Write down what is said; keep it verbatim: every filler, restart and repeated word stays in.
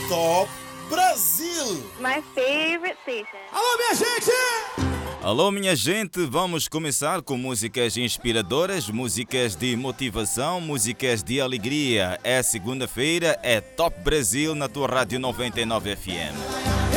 Top Brasil. My favorite station. Alô, minha gente! Alô, minha gente, vamos começar com músicas inspiradoras, músicas de motivação, músicas de alegria. É segunda-feira, é Top Brasil na tua Rádio noventa e nove F M.